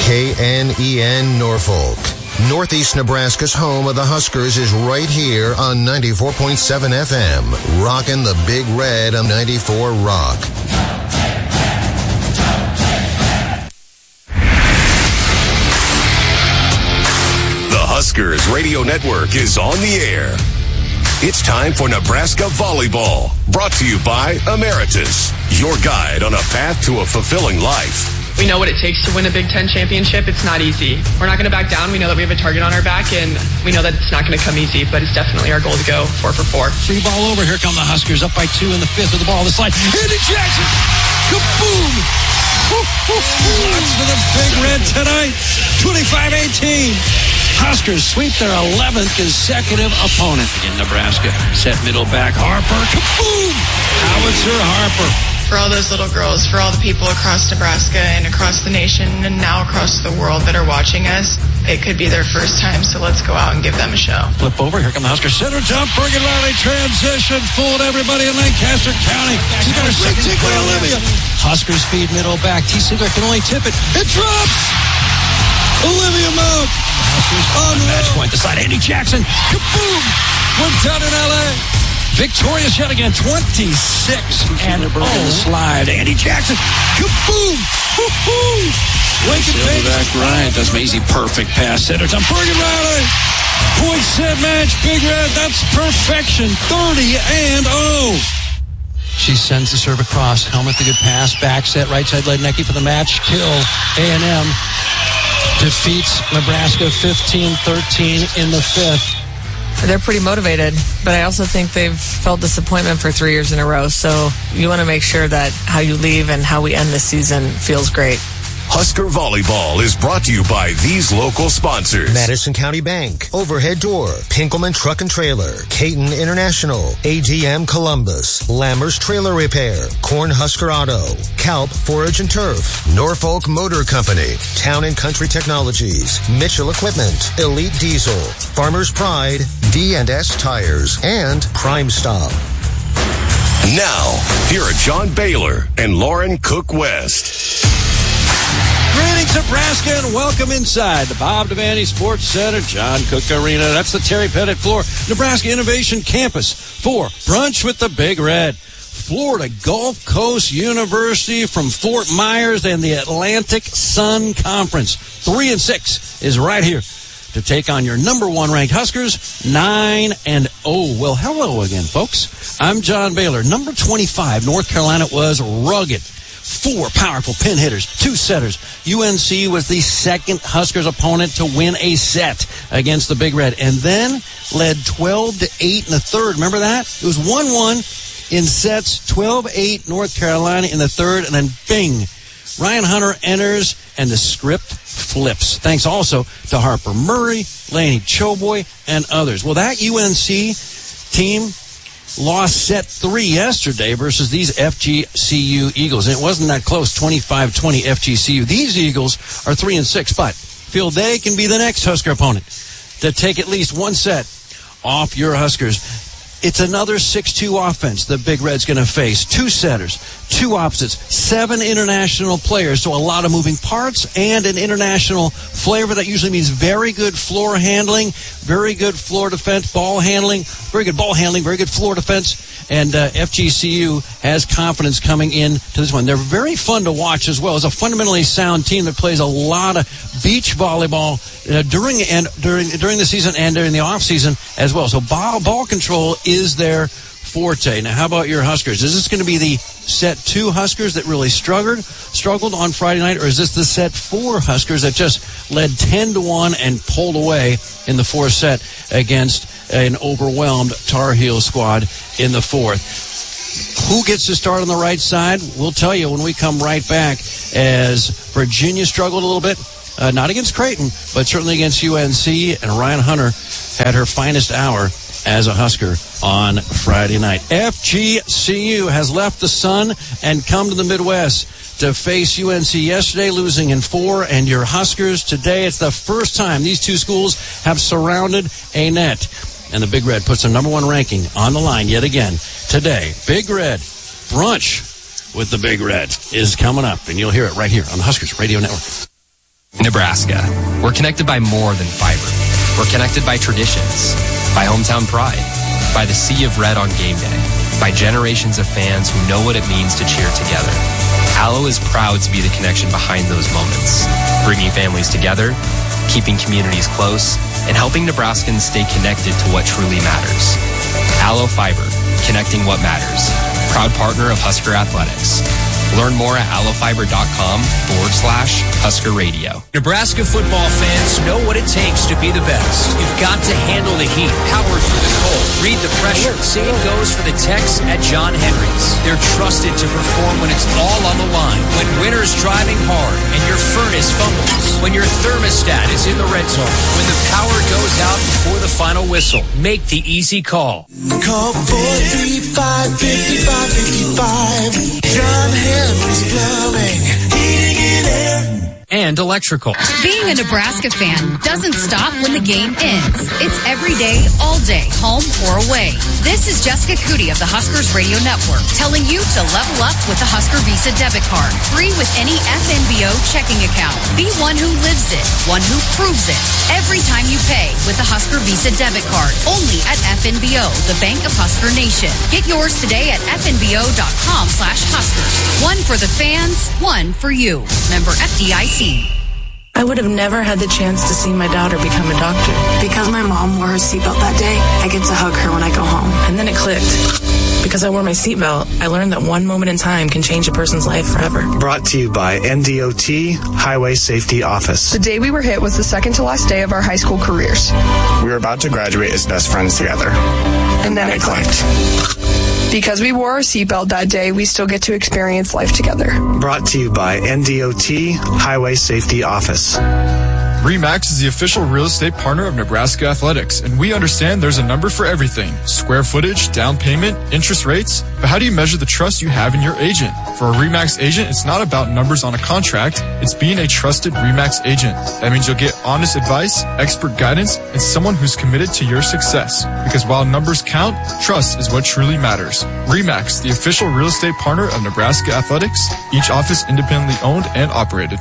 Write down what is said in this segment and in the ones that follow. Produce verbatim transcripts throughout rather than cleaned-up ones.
K N E N Norfolk. Northeast Nebraska's home of the Huskers is right here on ninety-four point seven F M. Rockin' the Big Red on ninety-four Rock. The Huskers Radio Network is on the air. It's time for Nebraska Volleyball, brought to you by Emeritus, your guide on a path to a fulfilling life. We know what it takes to win a Big Ten championship. It's not easy. We're not going to back down. We know that we have a target on our back, and we know that it's not going to come easy, but it's definitely our goal to go four for four. Free ball over. Here come the Huskers up by two in the fifth with the ball on the slide. Andy Jackson! Kaboom! Lots for the Big Red tonight. twenty-five eighteen. Huskers sweep their eleventh consecutive opponent. Again, Nebraska set middle back. Harper. Kaboom! Howitzer Harper. For all those little girls, for all the people across Nebraska and across the nation and now across the world that are watching us, it could be their first time, so let's go out and give them a show. Flip over. Here come the Huskers. Center jump. Bergen Riley transition. Fooled everybody in Lancaster County. She's got her second tick by Olivia. Huskers feed middle back. T. Sigler can only tip it. It drops. Olivia Moak. Huskers on match point. The side. Andy Jackson. Kaboom. One down in L A. Victorious yet again, twenty-six and oh. The slide. Andy Jackson, kaboom! Woo-hoo! Lincoln Page. Back right, that's Maisie. Perfect pass. Center to Bergen Riley. Point set match, Big Red. That's perfection. thirty and oh. She sends the serve across. Helmet, the good pass. Back set, right side Lednicki for the match. Kill. A and M defeats Nebraska fifteen thirteen in the fifth. They're pretty motivated, but I also think they've felt disappointment for three years in a row. So you want to make sure that how you leave and how we end this season feels great. Husker Volleyball is brought to you by these local sponsors. Madison County Bank, Overhead Door, Pinkelman Truck and Trailer, Caton International, A G M Columbus, Lammers Trailer Repair, Cornhusker Auto, Calp Forage and Turf, Norfolk Motor Company, Town and Country Technologies, Mitchell Equipment, Elite Diesel, Farmers Pride, D and S Tires, and Crime Stop. Now, here are John Baylor and Lauren Cook West. Greetings, Nebraska, and welcome inside the Bob Devaney Sports Center, John Cook Arena. That's the Terry Pettit Floor Nebraska Innovation Campus for Brunch with the Big Red. Florida Gulf Coast University from Fort Myers and the Atlantic Sun Conference. Three and six is right here to take on your number one ranked Huskers, nine and oh. Well, hello again, folks. I'm John Baylor. Number twenty-five, North Carolina was rugged. Four powerful pin hitters, two setters. U N C was the second Huskers opponent to win a set against the Big Red, and then led twelve to eight in the third. Remember that? It was one one in sets, twelve eight North Carolina in the third, and then bing, Ryan Hunter enters, and the script flips. Thanks also to Harper Murray, Laney Choboy, and others. Well, that U N C team lost set three yesterday versus these F G C U Eagles. And it wasn't that close, twenty-five twenty F G C U. These Eagles are three and six, but feel they can be the next Husker opponent to take at least one set off your Huskers. It's another six two offense the Big Red's going to face. Two setters, two opposites, seven international players, so a lot of moving parts and an international flavor. That usually means very good floor handling, very good floor defense, ball handling, very good ball handling, very good floor defense. And uh, F G C U has confidence coming in to this one. They're very fun to watch as well. It's a fundamentally sound team that plays a lot of beach volleyball uh, during and during during the season and during the off season as well. So ball ball control is their forte. Now, how about your Huskers? Is this going to be the set two Huskers that really struggled struggled on Friday night, or is this the set four Huskers that just led ten to one and pulled away in the fourth set against an overwhelmed Tar Heel squad in the fourth? Who gets to start on the right side? We'll tell you when we come right back, as Virginia struggled a little bit, uh, not against Creighton, but certainly against U N C, and Ryan Hunter had her finest hour as a Husker on Friday night. F G C U has left the sun and come to the Midwest to face U N C yesterday, losing in four, and your Huskers today. It's the first time these two schools have surrounded a net, and the Big Red puts their number one ranking on the line yet again today. Big Red Brunch with the Big Red is coming up, and you'll hear it right here on the Huskers Radio Network. Nebraska. We're connected by more than fiber. We're connected by traditions, by hometown pride, by the sea of red on game day, by generations of fans who know what it means to cheer together. Allo is proud to be the connection behind those moments, bringing families together, keeping communities close, and helping Nebraskans stay connected to what truly matters. Allo Fiber, connecting what matters. Proud partner of Husker Athletics. Learn more at allofiber.com forward slash Husker Radio. Nebraska football fans know what it takes to be the best. You've got to handle the heat, power through the cold, read the pressure. Same goes for the Techs at John Henry's. They're trusted to perform when it's all on the line. When winter's driving hard and your furnace fumbles. When your thermostat is in the red zone. When the power goes out before the final whistle. Make the easy call. Call four three five, five five five five. John Henry's Plumbing, Heating and Air. And electrical. Being a Nebraska fan doesn't stop when the game ends. It's every day, all day, home or away. This is Jessica Cootie of the Huskers Radio Network telling you to level up with the Husker Visa debit card. Free with any F N B O checking account. Be one who lives it, one who proves it. Every time you pay with the Husker Visa debit card. Only at F N B O, the Bank of Husker Nation. Get yours today at fnbo.com slash Huskers. One for the fans, one for you. Member F D I C. I would have never had the chance to see my daughter become a doctor. Because my mom wore her seatbelt that day, I get to hug her when I go home. And then it clicked. Because I wore my seatbelt, I learned that one moment in time can change a person's life forever. Brought to you by N D O T Highway Safety Office. The day we were hit was the second to last day of our high school careers. We were about to graduate as best friends together. And, and then it clicked. clicked. Because we wore our seatbelt that day, we still get to experience life together. Brought to you by N D O T Highway Safety Office. RE/MAX is the official real estate partner of Nebraska Athletics, and we understand there's a number for everything. Square footage, down payment, interest rates. But how do you measure the trust you have in your agent? For a RE/MAX agent, it's not about numbers on a contract. It's being a trusted RE/MAX agent. That means you'll get honest advice, expert guidance, and someone who's committed to your success. Because while numbers count, trust is what truly matters. RE/MAX, the official real estate partner of Nebraska Athletics, each office independently owned and operated.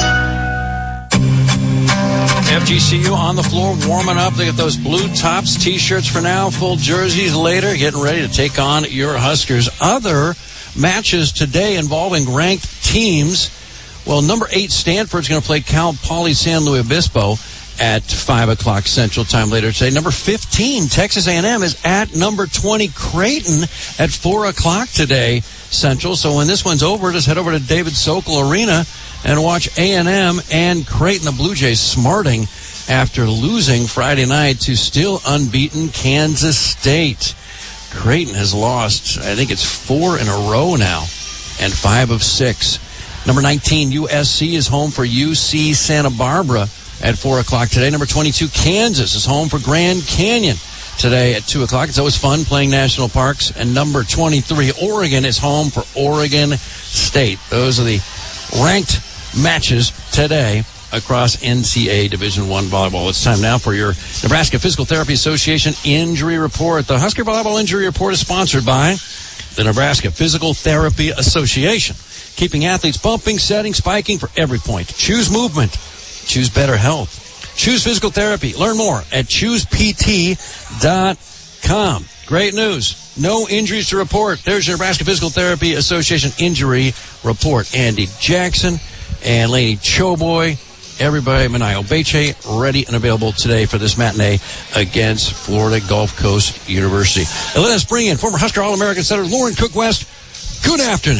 F G C U on the floor, warming up. They got those blue tops, T-shirts for now, full jerseys later, getting ready to take on your Huskers. Other matches today involving ranked teams. Well, number eight, Stanford's going to play Cal Poly San Luis Obispo at five o'clock Central Time later today. Number fifteen, Texas A and M, is at number twenty, Creighton, at four o'clock today Central. So when this one's over, just head over to David Sokol Arena and watch A and M and Creighton, the Blue Jays, smarting after losing Friday night to still unbeaten Kansas State. Creighton has lost, I think it's four in a row now, and five of six. Number nineteen, U S C is home for U C Santa Barbara at four o'clock today. Number twenty-two, Kansas is home for Grand Canyon today at two o'clock. It's always fun playing national parks. And number twenty-three, Oregon is home for Oregon State. Those are the ranked matches today across N C A A Division One volleyball. It's time now for your Nebraska Physical Therapy Association Injury Report. The Husker Volleyball Injury Report is sponsored by the Nebraska Physical Therapy Association, keeping athletes bumping, setting, spiking for every point. Choose movement. Choose better health. Choose physical therapy. Learn more at choose p t dot com. Great news. No injuries to report. There's your Nebraska Physical Therapy Association Injury Report. Andy Jackson and Lady Choboy, everybody, Manio Beche, ready and available today for this matinee against Florida Gulf Coast University. And let us bring in former Husker All-American center Lauren Cook-West. Good afternoon.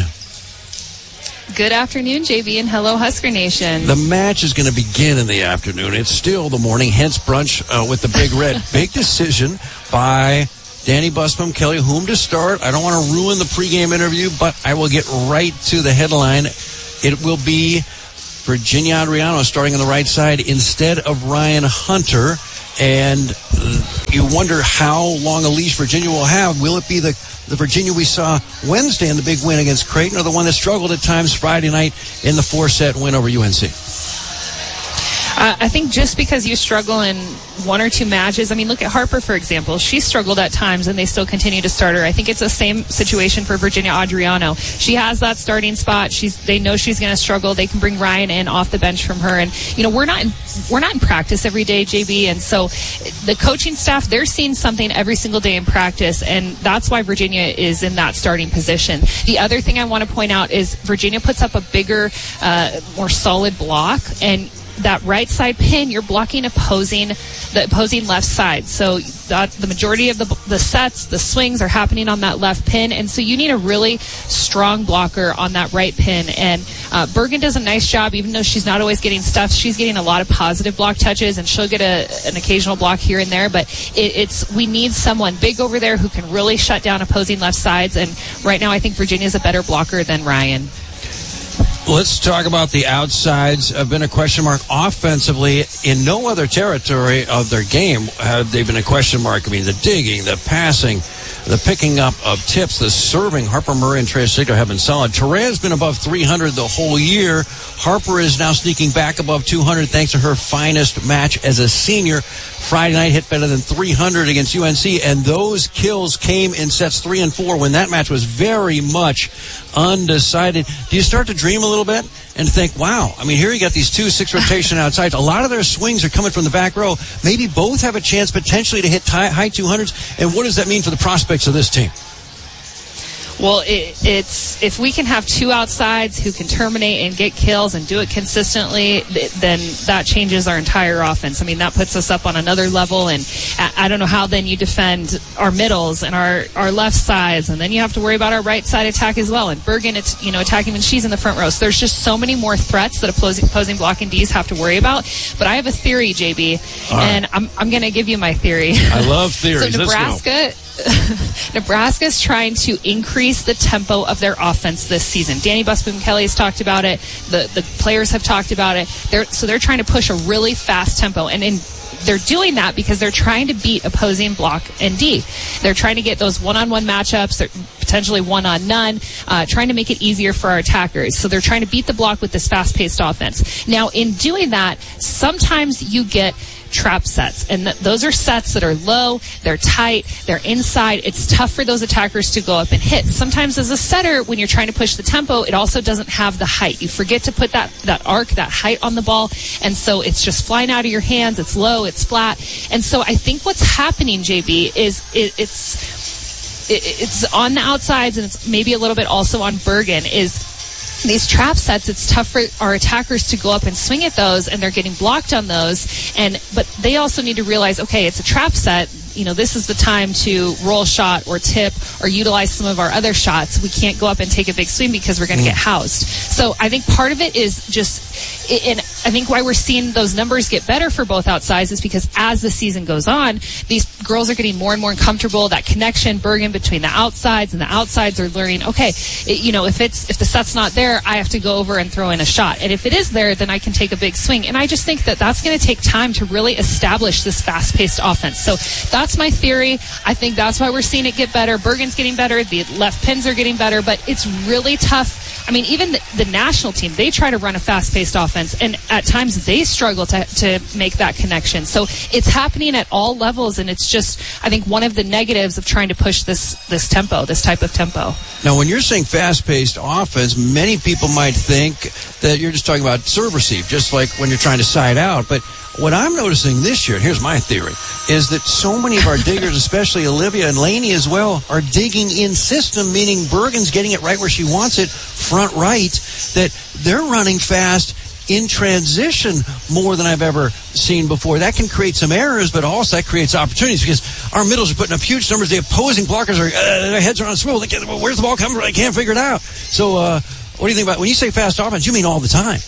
Good afternoon, J B, and hello, Husker Nation. The match is going to begin in the afternoon. It's still the morning, hence brunch uh, with the Big Red. Big decision by Danny Busman, Kelly, whom to start. I don't want to ruin the pregame interview, but I will get right to the headline. It will be Virginia Adriano starting on the right side instead of Ryan Hunter. And you wonder how long a leash Virginia will have. Will it be the, the Virginia we saw Wednesday in the big win against Creighton, or the one that struggled at times Friday night in the four-set win over U N C? Uh, I think just because you struggle in one or two matches, I mean, look at Harper, for example. She struggled at times, and they still continue to start her. I think it's the same situation for Virginia Adriano. She has that starting spot. She's They know she's going to struggle. They can bring Ryan in off the bench from her. And, you know, we're not in, we're not in practice every day, J B, and so the coaching staff, they're seeing something every single day in practice, and that's why Virginia is in that starting position. The other thing I want to point out is Virginia puts up a bigger, uh, more solid block, and that right side pin, you're blocking opposing the opposing left side. So that the majority of the the sets, the swings are happening on that left pin, and so you need a really strong blocker on that right pin. And uh, Bergen does a nice job, even though she's not always getting stuff. She's getting a lot of positive block touches, and she'll get a, an occasional block here and there. But it, it's we need someone big over there who can really shut down opposing left sides. And right now, I think Virginia's a better blocker than Ryan. Let's talk about the outsides. Have been a question mark offensively. In no other territory of their game have they been a question mark. I mean, the digging, the passing, the picking up of tips, the serving. Harper Murray and Trey Sigler have been solid. Teran's been above three hundred the whole year. Harper is now sneaking back above two hundred thanks to her finest match as a senior. Friday night hit better than three hundred against U N C, and those kills came in sets three and four when that match was very much undecided. Do you start to dream a little bit and think, wow, I mean, here you got these two six rotation outsides. A lot of their swings are coming from the back row. Maybe both have a chance potentially to hit high, high two hundreds. And what does that mean for the prospects of this team? Well, it, it's if we can have two outsides who can terminate and get kills and do it consistently, th- then that changes our entire offense. I mean, that puts us up on another level, and I, I don't know how then you defend our middles and our, our left sides, and then you have to worry about our right side attack as well. And Bergen, it's you know attacking when she's in the front row. So there's just so many more threats that opposing, opposing blocking Ds have to worry about. But I have a theory, J B, All and right. I'm I'm going to give you my theory. I love theories. So Nebraska. Let's go. Nebraska's trying to increase the tempo of their offense this season. Danny Busboom Kelly has talked about it. The the players have talked about it. They're, so they're trying to push a really fast tempo. And in they're doing that because they're trying to beat opposing block and D. They're trying to get those one-on-one matchups, they're potentially one-on-none, uh, trying to make it easier for our attackers. So they're trying to beat the block with this fast-paced offense. Now, in doing that, sometimes you get trap sets, and th- those are sets that are low, they're tight, they're inside. It's tough for those attackers to go up and hit. Sometimes as a setter, when you're trying to push the tempo, it also doesn't have the height. You forget to put that, that arc, that height on the ball, and so it's just flying out of your hands. It's low, it's flat. And so I think what's happening, J B, is it, it's it, it's on the outsides, and it's maybe a little bit also on Bergen, is these trap sets, it's tough for our attackers to go up and swing at those, and they're getting blocked on those. And but they also need to realize, okay, it's a trap set. You know, this is the time to roll shot or tip or utilize some of our other shots. We can't go up and take a big swing because we're going to get housed. So I think part of it is just, and I think why we're seeing those numbers get better for both outsides is because as the season goes on, these girls are getting more and more comfortable. That connection, Bergen, between the outsides and the outsides are learning, okay, it, you know, if it's if the set's not there, I have to go over and throw in a shot. And if it is there, then I can take a big swing. And I just think that that's going to take time to really establish this fast-paced offense. So that's That's my theory. I think that's why we're seeing it get better. Bergen's getting better. The left pins are getting better, but it's really tough. I mean, even the, the national team, they try to run a fast-paced offense, and at times they struggle to, to make that connection. So it's happening at all levels, and it's just, I think, one of the negatives of trying to push this, this tempo, this type of tempo. Now, when you're saying fast-paced offense, many people might think that you're just talking about serve receive, just like when you're trying to side out. But what I'm noticing this year, and here's my theory, is that so many of our diggers, especially Olivia and Laney as well, are digging in system, meaning Bergen's getting it right where she wants it, front right, that they're running fast in transition more than I've ever seen before. That can create some errors, but also that creates opportunities because our middles are putting up huge numbers. The opposing blockers are, uh, their heads are on a swivel. They can't, well, where's the ball coming from? I can't figure it out. So uh, what do you think about, when you say fast offense, you mean all the time?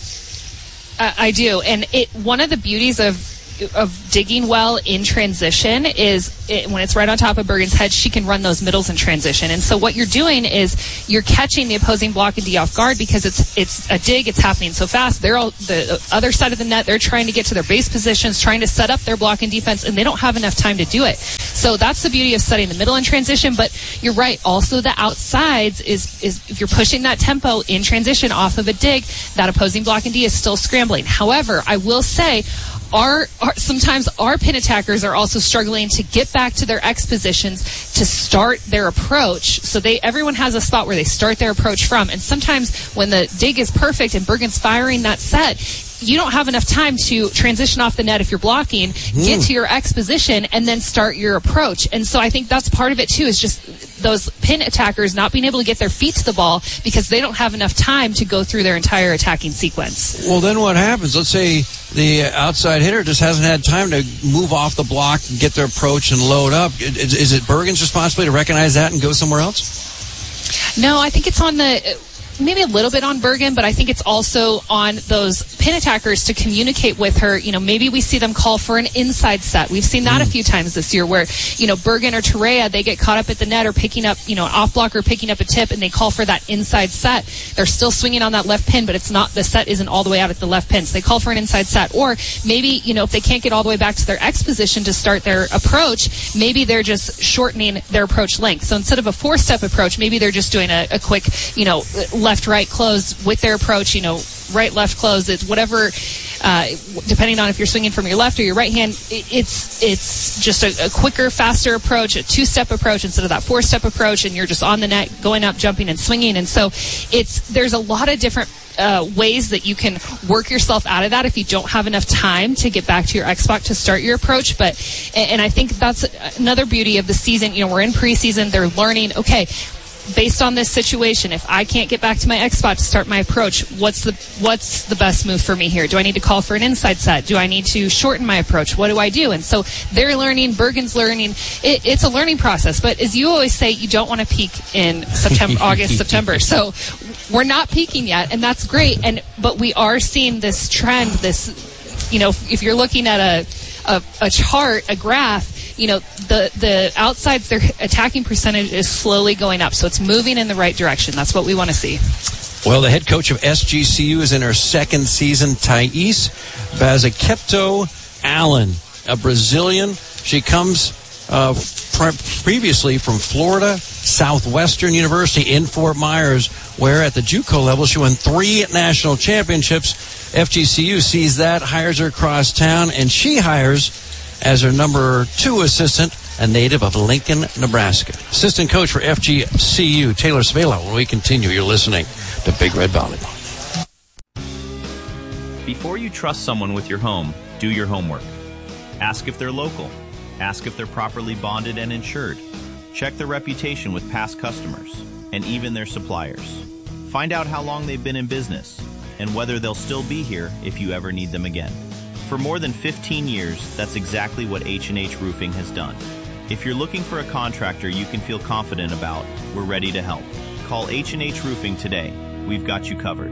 Uh, I do, and it one of the beauties of of digging well in transition is it, when it's right on top of Bergen's head, she can run those middles in transition. And so what you're doing is you're catching the opposing block and D off guard because it's it's a dig, it's happening so fast. They're all the other side of the net. They're trying to get to their base positions, trying to set up their block and defense, and they don't have enough time to do it. So that's the beauty of studying the middle in transition. But you're right. Also, the outsides is, is if you're pushing that tempo in transition off of a dig, that opposing block and D is still scrambling. However, I will say, Our, our sometimes our pin attackers are also struggling to get back to their X positions to start their approach. So they everyone has a spot where they start their approach from. And sometimes when the dig is perfect and Bergen's firing that set, you don't have enough time to transition off the net if you're blocking, mm. get to your X position, and then start your approach. And so I think that's part of it, too, is just those pin attackers not being able to get their feet to the ball because they don't have enough time to go through their entire attacking sequence. Well, then what happens? Let's say the outside hitter just hasn't had time to move off the block and get their approach and load up. Is, is it Bergen's responsibility to recognize that and go somewhere else? No, I think it's on the... maybe a little bit on Bergen, but I think it's also on those pin attackers to communicate with her. You know, maybe we see them call for an inside set. We've seen that mm. a few times this year where, you know, Bergen or Torreya, they get caught up at the net or picking up, you know, an off blocker picking up a tip, and they call for that inside set. They're still swinging on that left pin, but it's not, the set isn't all the way out at the left pin. So they call for an inside set. Or maybe, you know, if they can't get all the way back to their X position to start their approach, maybe they're just shortening their approach length. So instead of a four-step approach, maybe they're just doing a, a quick, you know, left-right close with their approach, you know, right-left close. It's whatever, uh, depending on if you're swinging from your left or your right hand, it's it's just a, a quicker, faster approach, a two-step approach instead of that four-step approach, and you're just on the net, going up, jumping, and swinging. And so it's there's a lot of different uh, ways that you can work yourself out of that if you don't have enough time to get back to your X spot to start your approach. But and I think that's another beauty of the season. You know, we're in preseason. They're learning, okay, based on this situation, if I can't get back to my X spot to start my approach, what's the what's the best move for me here? Do I need to call for an inside set? Do I need to shorten my approach? What do I do? And so they're learning, Bergen's learning. It, it's a learning process. But as you always say, you don't want to peak in September, August, September. So we're not peaking yet, and that's great. And but we are seeing this trend. This, you know, if you're looking at a a, a chart, a graph, you know, the, the outsides, their attacking percentage is slowly going up. So it's moving in the right direction. That's what we want to see. Well, the head coach of S G C U is in her second season, Thais Bazakepto Allen, a Brazilian. She comes uh, pre- previously from Florida Southwestern University in Fort Myers, where at the JUCO level she won three national championships. F G C U sees that, hires her across town, and she hires as her number two assistant, a native of Lincoln, Nebraska. Assistant coach for F G C U, Taylor Svela. When we continue, you're listening to Big Red Volleyball. Before you trust someone with your home, do your homework. Ask if they're local. Ask if they're properly bonded and insured. Check their reputation with past customers and even their suppliers. Find out how long they've been in business and whether they'll still be here if you ever need them again. For more than fifteen years, that's exactly what H and H Roofing has done. If you're looking for a contractor you can feel confident about, we're ready to help. Call H and H Roofing today. We've got you covered.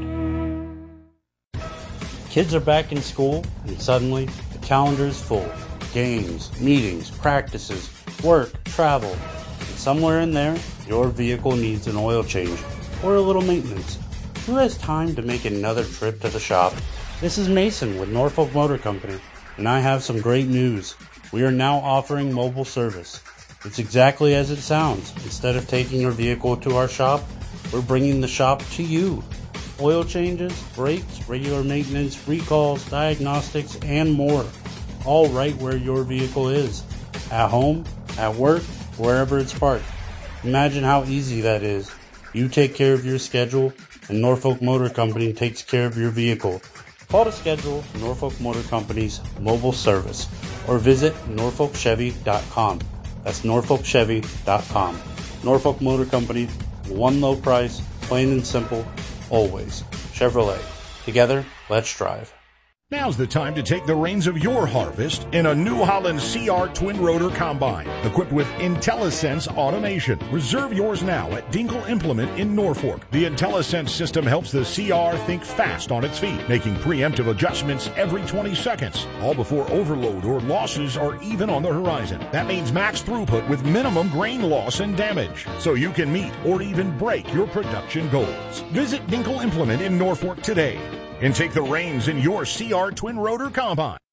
Kids are back in school, and suddenly the calendar is full. Games, meetings, practices, work, travel. And somewhere in there, your vehicle needs an oil change or a little maintenance. Who has time to make another trip to the shop? This is Mason with Norfolk Motor Company, and I have some great news. We are now offering mobile service. It's exactly as it sounds. Instead of taking your vehicle to our shop, we're bringing the shop to you. Oil changes, brakes, regular maintenance, recalls, diagnostics, and more. All right where your vehicle is. At home, at work, wherever it's parked. Imagine how easy that is. You take care of your schedule, and Norfolk Motor Company takes care of your vehicle. Call to schedule Norfolk Motor Company's mobile service or visit norfolk chevy dot com. That's norfolk chevy dot com. Norfolk Motor Company, one low price, plain and simple, always. Chevrolet. Together, let's drive. Now's the time to take the reins of your harvest in a New Holland C R Twin Rotor Combine, equipped with IntelliSense automation. Reserve yours now at Dinkle Implement in Norfolk. The IntelliSense system helps the C R think fast on its feet, making preemptive adjustments every twenty seconds, all before overload or losses are even on the horizon. That means max throughput with minimum grain loss and damage, so you can meet or even break your production goals. Visit Dinkle Implement in Norfolk today and take the reins in your C R Twin Rotor Combine.